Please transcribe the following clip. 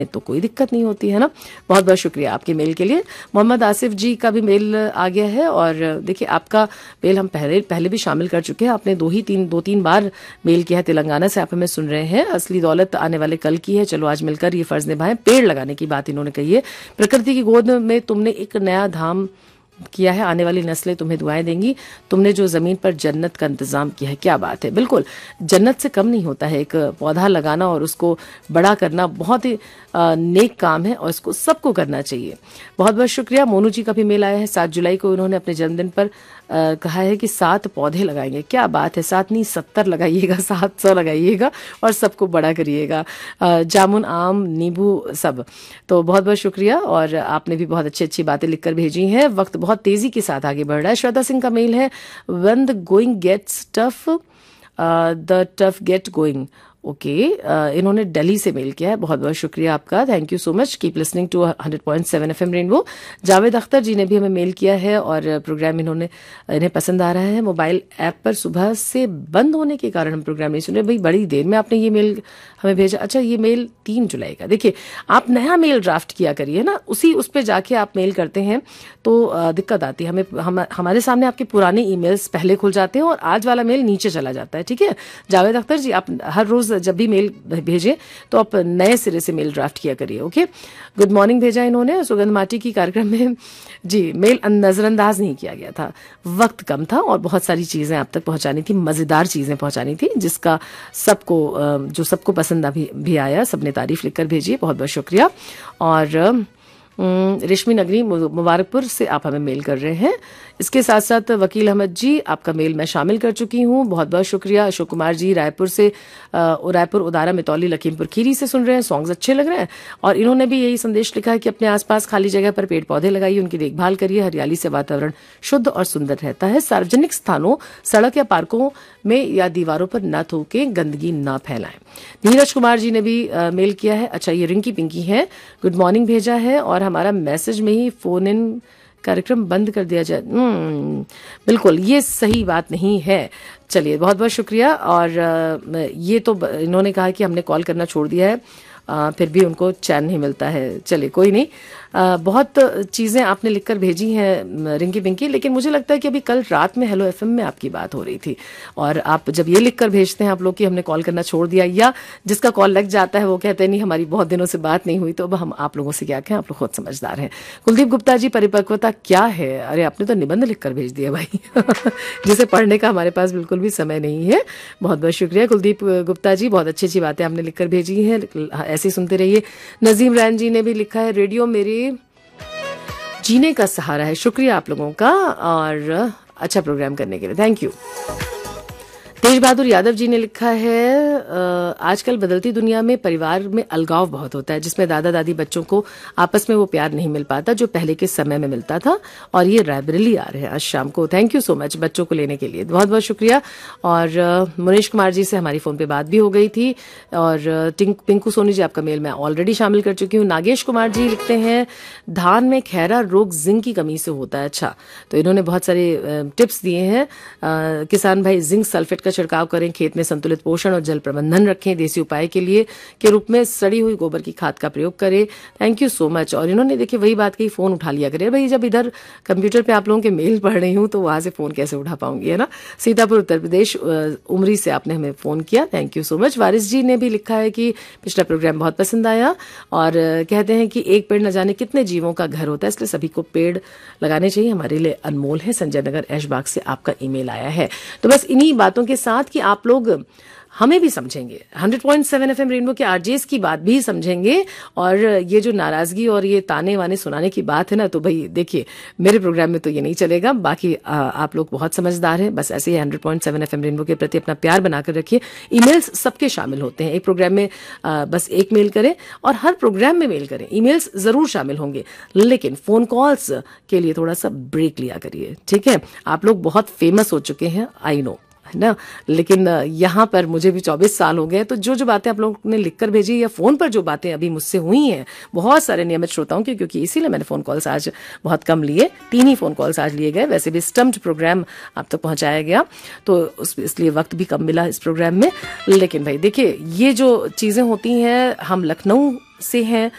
तो कोई दिक्कत नहीं होती है ना। बहुत बहुत शुक्रिया आपके मेल के लिए। मोहम्मद आसिफ जी का भी मेल आ गया है और देखिए आपका मेल हम पहले भी शामिल कर चुके हैं। आपने दो तीन बार मेल किया है। तेलंगाना से आप हमें सुन रहे हैं। असली दौलत आने वाले कल की है, चलो आज मिलकर ये फर्ज निभाएं। पेड़ लगाने की बात इन्होंने कही है। प्रकृति की गोद में तुमने एक नया धाम किया है, आने वाली नस्लें तुम्हें दुआएं देंगी। तुमने जो जमीन पर जन्नत का इंतजाम किया है, क्या बात है। बिल्कुल जन्नत से कम नहीं होता है। एक पौधा लगाना और उसको बड़ा करना बहुत ही नेक काम है और इसको सबको करना चाहिए। बहुत बहुत शुक्रिया। मोनू जी का भी मेल आया है। 7 जुलाई को इन्होंने अपने जन्मदिन पर कहा है कि 7 पौधे लगाएंगे। क्या बात है, 7 नहीं 70 लगाइएगा, 700 लगाइएगा और सबको बड़ा करिएगा। जामुन, आम, नींबू सब। तो बहुत बहुत शुक्रिया और आपने भी बहुत अच्छी अच्छी बातें लिखकर भेजी हैं। वक्त बहुत तेजी के साथ आगे बढ़ रहा है। श्वेता सिंह का मेल है, when the going gets tough the tough get going. Okay, इन्होंने दिल्ली से मेल किया है। बहुत बहुत शुक्रिया आपका, thank you so much. Keep listening to 100.7 FM rainbow. Javed Akhtar जी ने भी हमें मेल किया है और प्रोग्राम इन्हें पसंद आ रहा है। मोबाइल ऐप पर सुबह से बंद होने के कारण हम प्रोग्राम नहीं सुन रहे। भाई बड़ी देर में आपने ये मेल हमें भेजा। अच्छा, ये मेल 3 जुलाई का। देखिए आप नया मेल ड्राफ्ट किया करिए ना, उस पर जाके आप मेल करते हैं तो दिक्कत आती है हमें। हमारे सामने आपके पुराने ईमेल्स पहले खुल जाते हैं और आज वाला मेल नीचे चला जाता है। ठीक है जावेद अख्तर जी, आप हर रोज जब भी मेल भेजें तो आप नए सिरे से मेल ड्राफ्ट किया करिए। ओके, गुड मॉर्निंग भेजा इन्होंने सुगंध माटी की कार्यक्रम में। जी, मेल नजरअंदाज नहीं किया गया था, वक्त कम था और बहुत सारी चीजें आप तक पहुंचानी थी, मजेदार चीजें पहुंचानी थी, जिसका सबको पसंद भी आया। सबने तारीफ लिखकर भेजी, बहुत बहुत शुक्रिया। और रेशमी नगरी मुबारकपुर से आप हमें मेल कर रहे हैं। इसके साथ साथ वकील अहमद जी, आपका मेल मैं शामिल कर चुकी हूं, बहुत बहुत शुक्रिया। अशोक कुमार जी रायपुर उदारा मितौली लखीमपुर खीरी से सुन रहे हैं, सॉन्ग्स अच्छे लग रहे हैं और इन्होंने भी यही संदेश लिखा है कि अपने आसपास खाली जगह पर पेड़ पौधे लगाइए, उनकी देखभाल करिए, हरियाली से वातावरण शुद्ध और सुंदर रहता है। सार्वजनिक स्थानों, सड़क या पार्कों में या दीवारों पर न थूके, गंदगी न फैलाएं। नीरज कुमार जी ने भी मेल किया है। अच्छा, ये रिंकी पिंकी है, गुड मॉर्निंग भेजा है और हमारा मैसेज में ही फोन इन कार्यक्रम बंद कर दिया जाए। बिल्कुल ये सही बात नहीं है। चलिए बहुत बहुत शुक्रिया। और ये तो इन्होंने कहा कि हमने कॉल करना छोड़ दिया है, फिर भी उनको चैन नहीं मिलता है। चलिए कोई नहीं, बहुत चीज़ें आपने लिखकर भेजी हैं रिंकी पिंकी, लेकिन मुझे लगता है कि अभी कल रात में हेलो एफएम में आपकी बात हो रही थी और आप जब ये लिखकर भेजते हैं आप लोग कि हमने कॉल करना छोड़ दिया, या जिसका कॉल लग जाता है वो कहते हैं नहीं हमारी बहुत दिनों से बात नहीं हुई, तो अब हम आप लोगों से क्या कहें, आप लोग खुद समझदार हैं। कुलदीप गुप्ता जी, परिपक्वता क्या है? अरे आपने तो निबंध लिखकर भेज दिया भाई जिसे पढ़ने का हमारे पास बिल्कुल भी समय नहीं है। बहुत बहुत शुक्रिया कुलदीप गुप्ता जी, बहुत अच्छी अच्छी बातें आपने लिखकर भेजी हैं, ऐसे ही सुनते रहिए। नजीम रैन जी ने भी लिखा है, रेडियो मेरे जीने का सहारा है। शुक्रिया आप लोगों का और अच्छा प्रोग्राम करने के लिए, थैंक यू। तेज बहादुर यादव जी ने लिखा है, आजकल बदलती दुनिया में परिवार में अलगाव बहुत होता है, जिसमें दादा दादी बच्चों को आपस में वो प्यार नहीं मिल पाता जो पहले के समय में मिलता था। और ये रायबरेली आ रहे हैं आज शाम को। थैंक यू सो मच बच्चों को लेने के लिए, बहुत बहुत शुक्रिया। और मुनीश कुमार जी से हमारी फोन पे बात भी हो गई थी। और पिंकू सोनी जी, आपका मेल मैं ऑलरेडी शामिल कर चुकी हूँ। नागेश कुमार जी लिखते हैं, धान में खैरा रोग जिंक की कमी से होता है। अच्छा, तो इन्होंने बहुत सारे टिप्स दिए हैं। किसान भाई जिंक सल्फेट छिड़काव करें, खेत में संतुलित पोषण और जल प्रबंधन रखें, देसी उपाय के लिए के रूप में सड़ी हुई गोबर की खाद का प्रयोग करें। Thank you so much. और इन्होंने देखिए वही बात कही, फोन उठा लिया करें भाई, जब इधर कंप्यूटर पे आप लोगों के मेल पढ़ रही हूं तो वहां से फोन कैसे उठा पाऊंगी, है ना। सीतापुर उत्तर प्रदेश उमरी से आपने हमें फोन किया, थैंक यू सो मच। वारिस जी ने भी लिखा है कि पिछला प्रोग्राम बहुत पसंद आया और कहते हैं कि एक पेड़ न जाने कितने जीवों का घर होता है, इसलिए सभी को पेड़ लगाने चाहिए, हमारे लिए अनमोल है। संजय नगर ऐशबाग से आपका ईमेल आया है। तो बस इन्हीं बातों के साथ कि आप लोग हमें भी समझेंगे, 100.7 FM रेनबो के आरजेस की बात भी समझेंगे और ये जो नाराजगी और ये ताने वाने सुनाने की बात है ना, तो भाई देखिए मेरे प्रोग्राम में तो ये नहीं चलेगा। बाकी आप लोग बहुत समझदार हैं, बस ऐसे ही 100.7 FM रेनबो के प्रति अपना प्यार बनाकर रखिए। ईमेल्स सबके शामिल होते हैं, एक प्रोग्राम में बस एक मेल करें और हर प्रोग्राम में मेल करें, ईमेल्स जरूर शामिल होंगे, लेकिन फोन कॉल्स के लिए थोड़ा सा ब्रेक लिया करिए, ठीक है। आप लोग बहुत फेमस हो चुके हैं, आई नो, है ना। लेकिन यहाँ पर मुझे भी 24 साल हो गए, तो जो जो बातें आप लोगों ने लिखकर भेजी या फोन पर जो बातें अभी मुझसे हुई हैं बहुत सारे नियमित श्रोताओं की, क्योंकि इसीलिए मैंने फोन कॉल्स आज बहुत कम लिए, 3 ही फोन कॉल्स आज लिए गए। वैसे भी स्टम्प्ड प्रोग्राम आप तक पहुंचाया गया तो इसलिए वक्त भी कम मिला इस प्रोग्राम में। लेकिन भाई देखिए, ये जो चीजें होती हैं, हम लखनऊ से हैं,